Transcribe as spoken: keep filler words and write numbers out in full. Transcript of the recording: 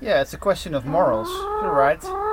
Yeah, it's a question of morals. You're right.